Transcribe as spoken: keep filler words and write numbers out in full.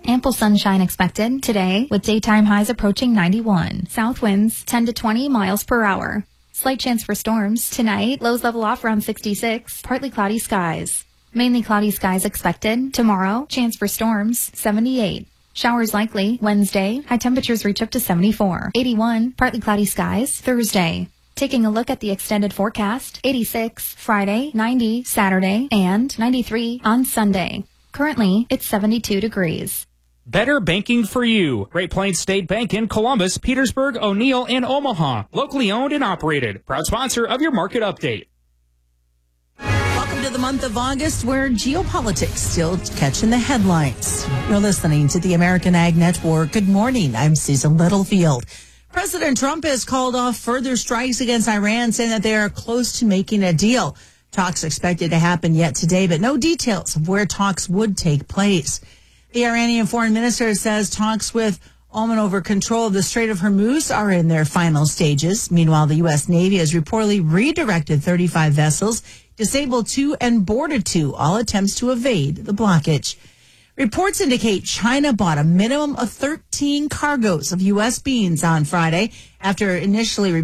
Ample sunshine expected today with daytime highs approaching ninety-one. South winds ten to twenty miles per hour. Slight chance for storms tonight. Lows level off around sixty-six. Partly cloudy skies. Mainly cloudy skies expected. Tomorrow, chance for storms seventy-eight. Showers likely Wednesday. High temperatures reach up to seventy-four. eighty-one. Partly cloudy skies Thursday. Taking a look at the extended forecast. eighty-six Friday, ninety Saturday, and ninety-three on Sunday. Currently, it's seventy-two degrees. Better banking for you. Great Plains State Bank in Columbus, Petersburg, O'Neill, and Omaha. Locally owned and operated. Proud sponsor of your market update. Welcome to the month of August, where geopolitics still catching the headlines. You're listening to the American Ag Network. Good morning. I'm Susan Littlefield. President Trump has called off further strikes against Iran, saying that they are close to making a deal. Talks expected to happen yet today, but no details of where talks would take place. The Iranian foreign minister says talks with Oman over control of the Strait of Hormuz are in their final stages. Meanwhile, the U S. Navy has reportedly redirected thirty-five vessels, disabled two, and boarded two, all attempts to evade the blockage. Reports indicate China bought a minimum of thirteen cargoes of U S beans on Friday after initially